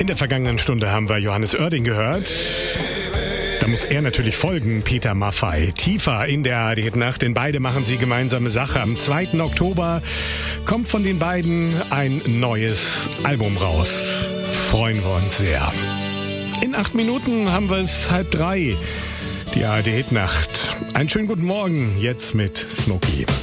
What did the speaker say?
der vergangenen Stunde haben wir Johannes Oerding gehört. Da muss er natürlich folgen, Peter Maffay. Tiefer in der ARD-Nacht, denn beide machen sie gemeinsame Sache. Am 2. Oktober kommt von den beiden ein neues Album raus. Freuen wir uns sehr. In 8 Minuten haben wir es 2:30. Die ARD-Nacht. Einen schönen guten Morgen, jetzt mit Smokey.